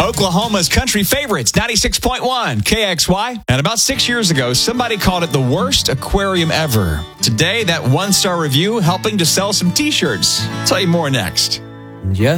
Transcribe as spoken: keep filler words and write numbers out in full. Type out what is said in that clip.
Oklahoma's country favorites, ninety-six point one K X Y. And about six years ago, somebody called it the worst aquarium ever. Today, that one-star review helping to sell some t-shirts. Tell you more next. Yeah.